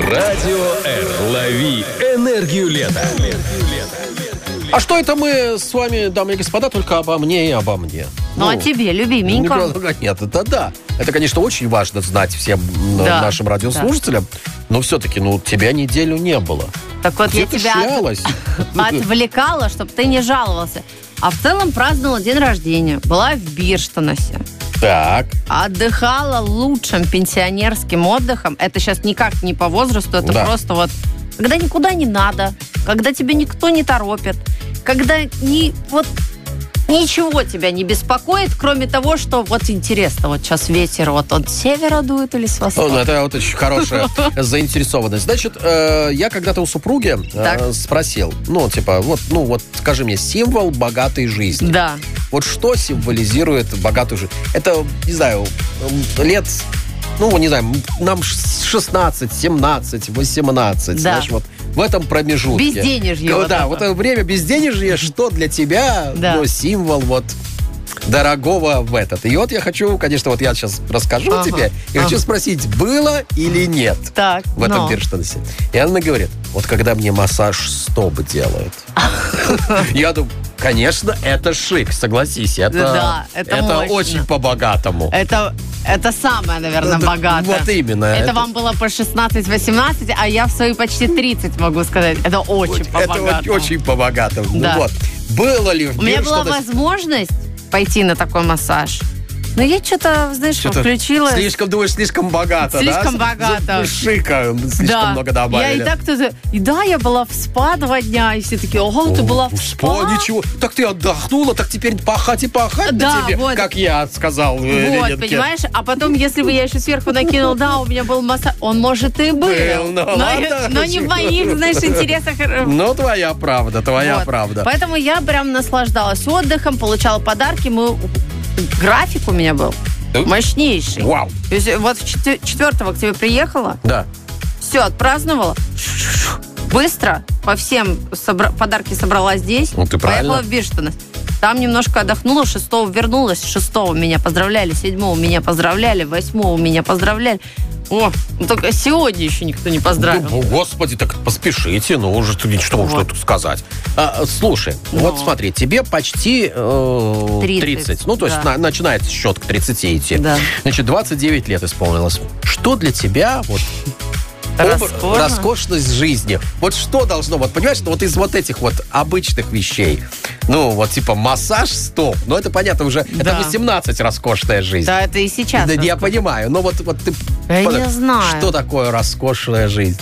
Радио Р. Лови энергию лета. А что это мы с вами, дамы и господа, только обо мне и обо мне? Ну, а тебе, любименько? Нет, это да. Это, конечно, очень важно знать всем нашим радиослушателям. Но все-таки, тебя неделю не было. Так вот, Где я ты тебя шлялась? отвлекала, чтобы ты не жаловался. А в целом праздновала день рождения. Была в Бирштонасе. Так. Отдыхала лучшим пенсионерским отдыхом. Это сейчас никак не по возрасту, это просто вот когда никуда не надо, когда тебя никто не торопит, когда ничего тебя не беспокоит, кроме того, что вот интересно, вот сейчас ветер, вот он с севера дует или с востока? Это вот очень хорошая заинтересованность. Значит, я когда-то у супруги спросил, скажи мне, символ богатой жизни. Да. Вот что символизирует богатую жизнь? Это, не знаю, лет... нам 16, 17, 18, знаешь, вот в этом промежутке. Безденежье. Вот это время безденежья, что для тебя символ дорогого в этот. И вот я хочу, конечно, я сейчас расскажу тебе, и хочу спросить, было или нет в этом Бирштонасе. И она говорит, вот когда мне массаж стоп делают, я думаю, конечно, это шик, согласись. Это очень по-богатому. Это самое, наверное, богатое. Вот именно. Это вам было по 16-18, а я в свои почти 30 могу сказать. Это очень по-богатому. Это очень по-богатому. Да. Было ли в У меня была возможность пойти на такой массаж. Но я что-то, знаешь, включила... Слишком богато, слишком богато. Шика слишком много добавили. Я и так-то... И да, я была в спа 2 дня, и все такие, ого, ты была в спа? Ничего. Так ты отдохнула, так теперь пахать на тебе, как я сказал. Вот, понимаешь? А потом, если бы я еще сверху накинул, у меня был массаж, он, может, и был. Но не в моих, знаешь, интересах. Ну, твоя правда. Поэтому я прям наслаждалась отдыхом, получала подарки, график у меня был мощнейший. Вау. То есть вот 4-го к тебе приехала. Да. Все, отпраздновала. Быстро по всем подарки собрала здесь. Ты правильно. Поехала в Бирштонас. Там немножко отдохнула, 6-го вернулась. 6-го меня поздравляли, 7-го меня поздравляли, 8-го меня поздравляли. Только сегодня еще никто не поздравил. Господи, так поспешите, уже что тут сказать. Слушай, вот смотри, тебе почти 30. То есть начинается счет к 30 идти. Да. Значит, 29 лет исполнилось. Что для тебя роскошность жизни? Вот что должно, понимаешь, из этих обычных вещей, типа массаж, стоп. Это понятно уже, это 18 роскошная жизнь. Да, это и сейчас. Да, я понимаю, но ты... Я не знаю. Что такое роскошная жизнь?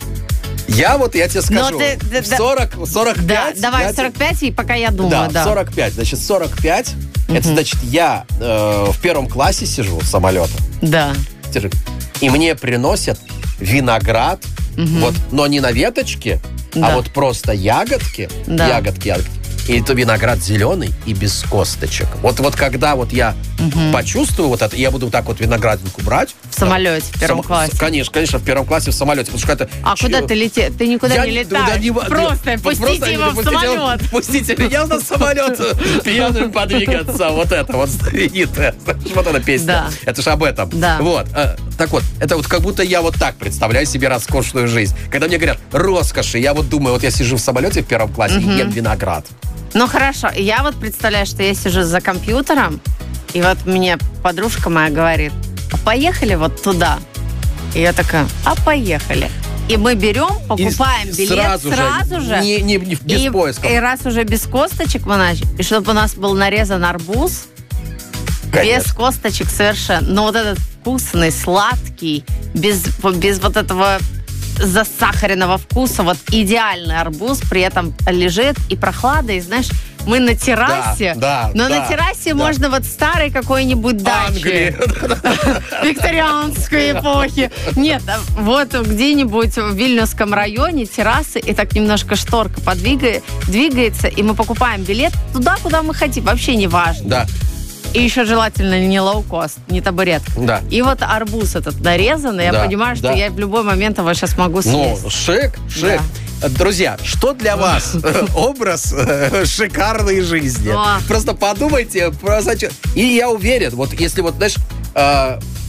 Я тебе скажу, 45... Да, давай 45, и пока я думаю, 45. Значит, 45, это значит, я в 1 классе сижу с самолета. Да. И мне приносят виноград, но не на веточке, а просто ягодки. Ягодки. И это виноград зеленый и без косточек. Вот когда я почувствую это, я буду виноградинку брать. В самолете, в 1 классе. Конечно, в 1 классе в самолете. Потому что куда ты летишь? Ты никуда не летаешь. Просто пустите его в самолет. Пустите меня на самолет. Пьяным подвигаться. Вот это знаменитое. Вот эта песня. Да. Это же об этом. Да. Так это как будто я так представляю себе роскошную жизнь. Когда мне говорят роскоши, я думаю, я сижу в самолете в 1 классе и ем виноград. Ну, хорошо. Я представляю, что я сижу за компьютером, и мне подружка моя говорит, а поехали туда? И я такая, поехали. И мы берем, покупаем билет сразу же. Не без поиска. И раз уже без косточек, и чтобы у нас был нарезан арбуз, конечно. Без косточек совершенно. Но этот вкусный, сладкий, без этого засахаренного вкуса, идеальный арбуз, при этом лежит и прохлада, и знаешь, мы на террасе, на террасе можно старой какой-нибудь дачи викторианской эпохи. Нет, где-нибудь в Вильнюсском районе террасы, и так немножко шторка двигается, и мы покупаем билет туда, куда мы хотим, вообще не важно. Да. И еще желательно не лоукост, не табуретка. Да. И арбуз этот нарезанный, я понимаю, что я в любой момент его сейчас могу съесть. Шик. Да. Друзья, что для вас образ шикарной жизни? Просто подумайте. И я уверен, если знаешь,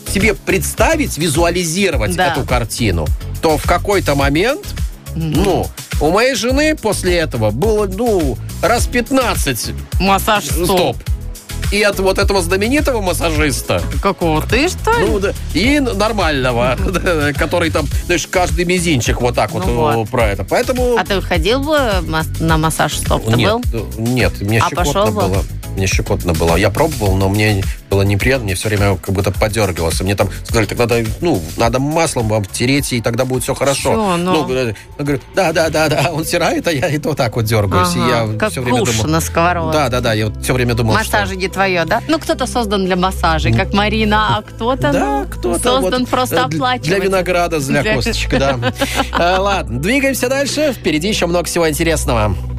себе представить, визуализировать эту картину, то в какой-то момент, у моей жены после этого было, раз 15 массаж стоп. И от вот этого знаменитого массажиста. Какого? Ты, что ли? Да. И нормального, который там, знаешь, каждый мизинчик вот так про это. Поэтому... А ты ходил бы на массаж стоп? Ты был? Нет, мне щекотно было. Мне щекотно было. Я пробовал, но мне было неприятно, мне все время как будто подергивался. Мне там сказали, так надо маслом вам тереть, и тогда будет все хорошо. Я говорю, да, он стирает, а я и вот так вот дергаюсь. И я как все время думал, на сковородке. Да, я вот все время думал, массажи не твое, да? Кто-то создан для массажей, как Марина, а кто-то, создан просто оплачивать. Для винограда, для косточек, да. Ладно, двигаемся дальше. Впереди еще много всего интересного.